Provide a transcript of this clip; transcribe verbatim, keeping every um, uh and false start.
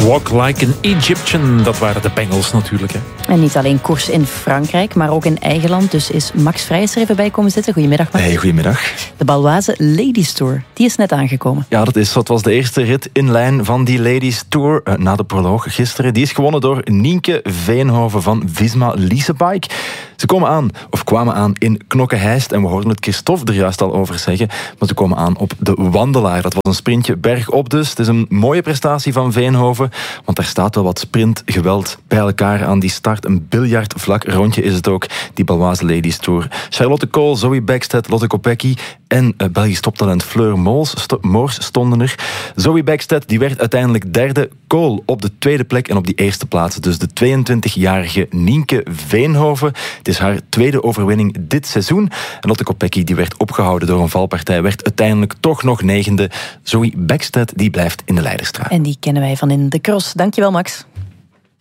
Walk like an Egyptian, dat waren de Bengals natuurlijk. Hè. En niet alleen koers in Frankrijk, maar ook in eigen land. Dus is Max Vrijs er even bij komen zitten. Goedemiddag, Max. Hey, goedemiddag. De Baloise Ladies Tour, die is net aangekomen. Ja, dat is. Dat was de eerste rit in lijn van die Ladies Tour uh, na de proloog gisteren. Die is gewonnen door Nienke Veenhoven van Visma Leasebike. Ze komen aan, of kwamen aan in Knokke-Heist. En we hoorden het Christophe er juist al over zeggen. Maar ze komen aan op de Wandelaar. Dat was een sprintje bergop dus. Het is een mooie prestatie van Veenhoven. Want daar staat wel wat sprintgeweld bij elkaar aan die start. Een biljartvlak rondje is het ook, die Baloise Ladies Tour. Charlotte Kool, Zoe Bäckstedt, Lotte Kopecky en uh, Belgisch toptalent Fleur Moors, sto- Moors stonden er. Zoe Bäckstedt die werd uiteindelijk derde. Kool op de tweede plek en op die eerste plaats dus de tweeëntwintigjarige Nienke Veenhoven. Het is haar tweede overwinning dit seizoen. En Lotte Kopecky die werd opgehouden door een valpartij, werd uiteindelijk toch nog negende. Zoe Bäckstedt die blijft in de leidersstraat. En die kennen wij van in de cross. Dankjewel, Max.